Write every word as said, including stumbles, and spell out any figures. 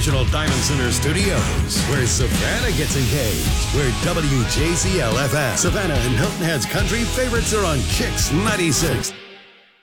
original Diamond Center Studios, where Savannah gets engaged, where W J Z L F M, Savannah and Hilton Head's country favorites are on Kicks ninety-six.